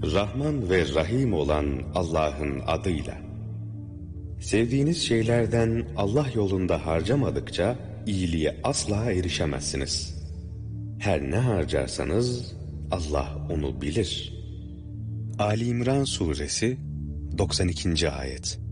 Rahman ve Rahim olan Allah'ın adıyla. Sevdiğiniz şeylerden Allah yolunda harcamadıkça iyiliğe asla erişemezsiniz. Her ne harcarsanız Allah onu bilir. Ali İmran Suresi 92. Ayet.